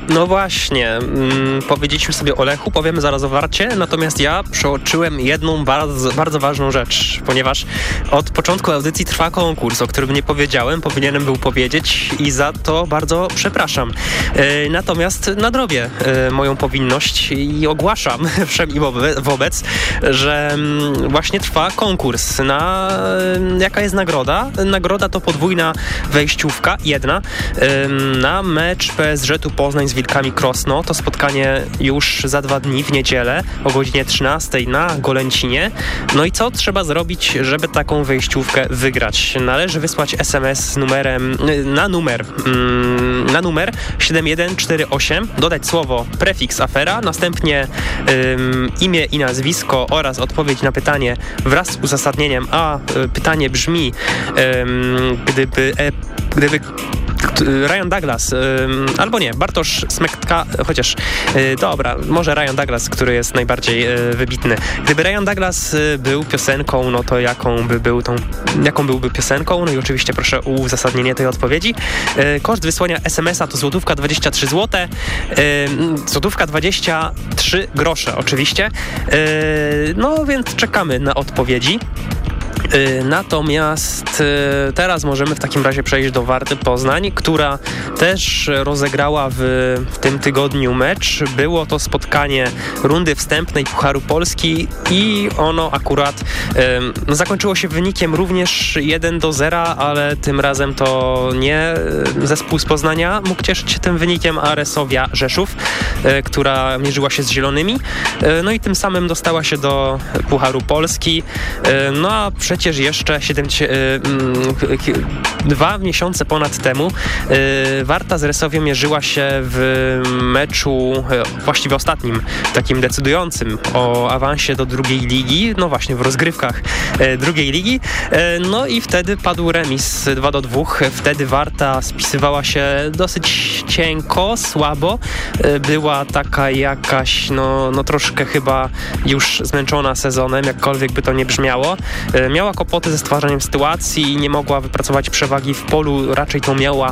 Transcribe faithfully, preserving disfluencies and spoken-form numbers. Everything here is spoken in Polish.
No właśnie, mm, powiedzieliśmy sobie o Lechu, powiemy zaraz o Warcie, natomiast ja przeoczyłem jedną bardzo, bardzo ważną rzecz, ponieważ od początku audycji trwa konkurs, o którym nie powiedziałem, powinienem był powiedzieć i za to bardzo przepraszam. E, natomiast nadrobię e, moją powinność i ogłaszam wszem i wobec, że mm, właśnie trwa konkurs na... Jaka jest nagroda? Nagroda to podwójna wejściówka, jedna, e, na mecz P S G-u Poznań z Wilkami Krosno. To spotkanie już za dwa dni w niedzielę o godzinie trzynastej na Golęcinie. No i co trzeba zrobić, żeby taką wejściówkę wygrać? Należy wysłać es em es z numerem, na numer na numer siedem jeden cztery osiem, dodać słowo prefiks afera, następnie um, imię i nazwisko oraz odpowiedź na pytanie wraz z uzasadnieniem, a pytanie brzmi um, gdyby e, gdyby Ryan Douglas, albo nie, Bartosz Smektka, chociaż dobra, może Ryan Douglas, który jest najbardziej wybitny. Gdyby Ryan Douglas był piosenką, no to jaką by był tą, jaką byłby piosenką? No i oczywiście proszę o uzasadnienie tej odpowiedzi. Koszt wysłania es em es a to złotówka dwadzieścia trzy złote, złotówka dwadzieścia trzy grosze oczywiście. No więc czekamy na odpowiedzi. Natomiast teraz możemy w takim razie przejść do Warty Poznań, która też rozegrała w, w tym tygodniu mecz. Było to spotkanie rundy wstępnej Pucharu Polski i ono akurat um, zakończyło się wynikiem również jeden do zera, ale tym razem to nie zespół z Poznania mógł cieszyć się tym wynikiem, a Resowia Rzeszów, e, która mierzyła się z Zielonymi. E, no i tym samym dostała się do Pucharu Polski. E, no a przecież jeszcze siedemdziesiąt, dwa miesiące ponad temu Warta z Resowią mierzyła się w meczu, właściwie ostatnim, takim decydującym o awansie do drugiej ligi, no właśnie w rozgrywkach drugiej ligi, no i wtedy padł remis dwa do dwóch. Wtedy Warta spisywała się dosyć cienko, słabo, była taka jakaś, no, no troszkę chyba już zmęczona sezonem, jakkolwiek by to nie brzmiało. Miała kłopoty ze stwarzaniem sytuacji, nie mogła wypracować przewagi w polu, raczej to miała